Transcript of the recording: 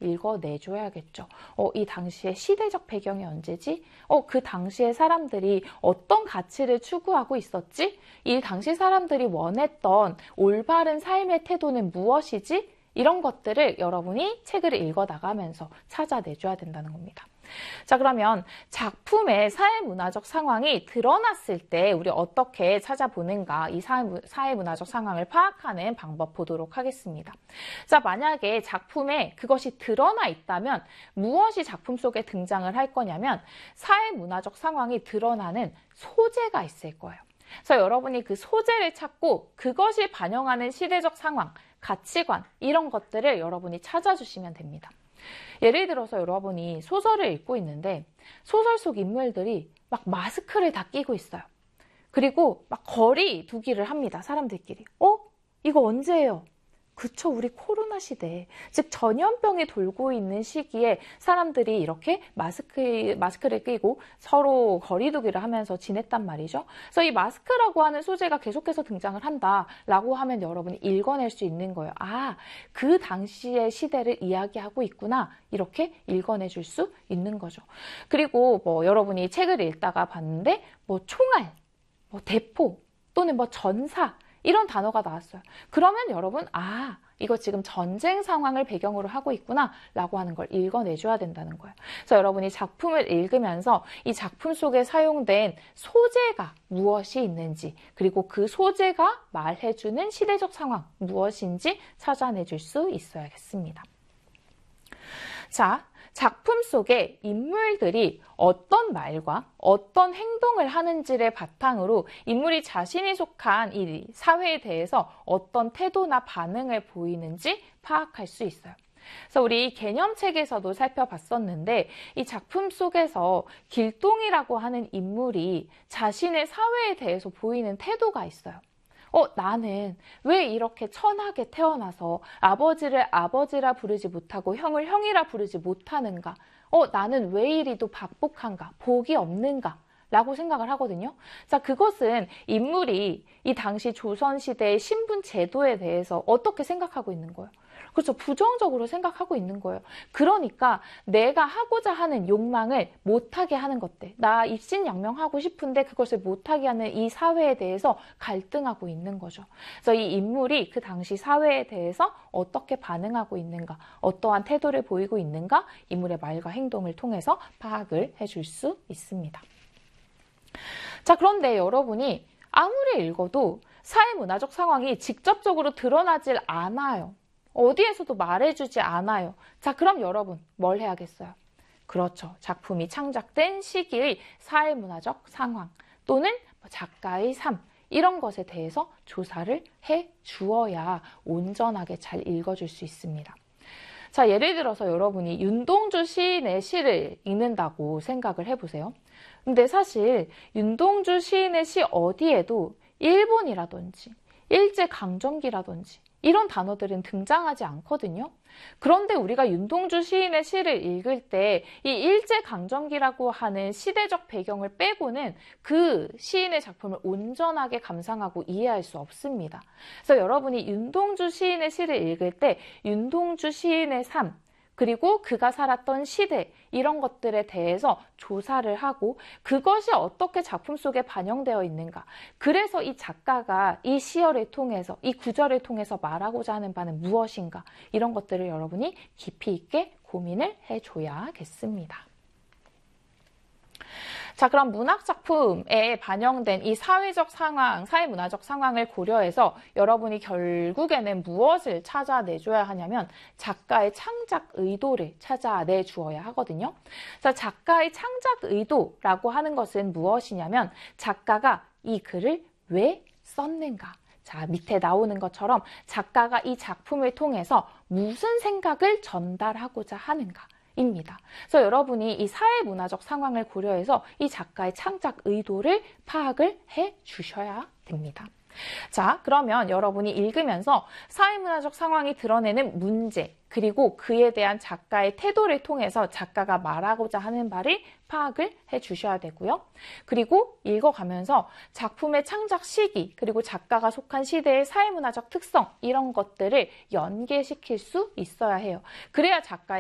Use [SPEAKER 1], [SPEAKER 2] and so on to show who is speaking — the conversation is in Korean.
[SPEAKER 1] 읽어내줘야겠죠. 이 당시의 시대적 배경이 언제지? 그 당시에 사람들이 어떤 가치를 추구하고 있었지? 이 당시 사람들이 원했던 올바른 삶의 태도는 무엇이지? 이런 것들을 여러분이 책을 읽어나가면서 찾아내줘야 된다는 겁니다. 자, 그러면 작품의 사회문화적 상황이 드러났을 때 우리 어떻게 찾아보는가, 이 사회문화적 상황을 파악하는 방법 보도록 하겠습니다. 자, 만약에 작품에 그것이 드러나 있다면 무엇이 작품 속에 등장을 할 거냐면 사회문화적 상황이 드러나는 소재가 있을 거예요. 그래서 여러분이 그 소재를 찾고 그것이 반영하는 시대적 상황, 가치관 이런 것들을 여러분이 찾아주시면 됩니다. 예를 들어서 여러분이 소설을 읽고 있는데 소설 속 인물들이 막 마스크를 다 끼고 있어요. 그리고 막 거리 두기를 합니다. 사람들끼리. 이거 언제예요? 그쵸, 우리 코로나 시대, 즉 전염병이 돌고 있는 시기에 사람들이 이렇게 마스크를 끼고 서로 거리두기를 하면서 지냈단 말이죠. 그래서 이 마스크라고 하는 소재가 계속해서 등장을 한다라고 하면 여러분이 읽어낼 수 있는 거예요. 아, 그 당시의 시대를 이야기하고 있구나, 이렇게 읽어내줄 수 있는 거죠. 그리고 여러분이 책을 읽다가 봤는데 총알, 대포 또는 전사 이런 단어가 나왔어요. 그러면 여러분, 이거 지금 전쟁 상황을 배경으로 하고 있구나 라고 하는 걸 읽어내줘야 된다는 거예요. 그래서 여러분이 작품을 읽으면서 이 작품 속에 사용된 소재가 무엇이 있는지, 그리고 그 소재가 말해주는 시대적 상황 무엇인지 찾아내줄 수 있어야겠습니다. 자, 작품 속에 인물들이 어떤 말과 어떤 행동을 하는지를 바탕으로 인물이 자신이 속한 이 사회에 대해서 어떤 태도나 반응을 보이는지 파악할 수 있어요. 그래서 우리 개념책에서도 살펴봤었는데 이 작품 속에서 길동이라고 하는 인물이 자신의 사회에 대해서 보이는 태도가 있어요. 나는 왜 이렇게 천하게 태어나서 아버지를 아버지라 부르지 못하고 형을 형이라 부르지 못하는가? 나는 왜 이리도 박복한가? 복이 없는가? 라고 생각을 하거든요. 자, 그것은 인물이 이 당시 조선시대의 신분 제도에 대해서 어떻게 생각하고 있는 거예요? 그렇죠. 부정적으로 생각하고 있는 거예요. 그러니까 내가 하고자 하는 욕망을 못하게 하는 것들, 나 입신양명하고 싶은데 그것을 못하게 하는 이 사회에 대해서 갈등하고 있는 거죠. 그래서 이 인물이 그 당시 사회에 대해서 어떻게 반응하고 있는가, 어떠한 태도를 보이고 있는가, 인물의 말과 행동을 통해서 파악을 해줄 수 있습니다. 자, 그런데 여러분이 아무리 읽어도 사회문화적 상황이 직접적으로 드러나질 않아요. 어디에서도 말해주지 않아요. 자, 그럼 여러분 뭘 해야겠어요? 그렇죠. 작품이 창작된 시기의 사회문화적 상황 또는 작가의 삶, 이런 것에 대해서 조사를 해 주어야 온전하게 잘 읽어줄 수 있습니다. 자, 예를 들어서 여러분이 윤동주 시인의 시를 읽는다고 생각을 해보세요. 근데 사실 윤동주 시인의 시 어디에도 일본이라든지 일제강점기라든지 이런 단어들은 등장하지 않거든요. 그런데 우리가 윤동주 시인의 시를 읽을 때 이 일제강점기라고 하는 시대적 배경을 빼고는 그 시인의 작품을 온전하게 감상하고 이해할 수 없습니다. 그래서 여러분이 윤동주 시인의 시를 읽을 때 윤동주 시인의 삶, 그리고 그가 살았던 시대, 이런 것들에 대해서 조사를 하고 그것이 어떻게 작품 속에 반영되어 있는가, 그래서 이 작가가 이 시어를 통해서, 이 구절을 통해서 말하고자 하는 바는 무엇인가, 이런 것들을 여러분이 깊이 있게 고민을 해줘야겠습니다. 자, 그럼 문학작품에 반영된 이 사회적 상황, 사회문화적 상황을 고려해서 여러분이 결국에는 무엇을 찾아내줘야 하냐면 작가의 창작 의도를 찾아내 주어야 하거든요. 자, 작가의 창작 의도라고 하는 것은 무엇이냐면 작가가 이 글을 왜 썼는가. 자, 밑에 나오는 것처럼 작가가 이 작품을 통해서 무슨 생각을 전달하고자 하는가. 입니다. 그래서 여러분이 이 사회문화적 상황을 고려해서 이 작가의 창작 의도를 파악을 해 주셔야 됩니다. 자, 그러면 여러분이 읽으면서 사회문화적 상황이 드러내는 문제, 그리고 그에 대한 작가의 태도를 통해서 작가가 말하고자 하는 바를 파악을 해 주셔야 되고요. 그리고 읽어가면서 작품의 창작 시기, 그리고 작가가 속한 시대의 사회문화적 특성, 이런 것들을 연계시킬 수 있어야 해요. 그래야 작가의